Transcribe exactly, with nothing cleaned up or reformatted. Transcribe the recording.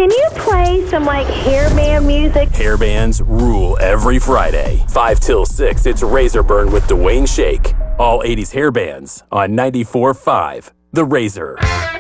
Can you play some, like, hairband music? Hairbands rule every Friday. five till six, it's Razor Burn with Dwayne Shake. All eighties hairbands on ninety-four point five The Razor.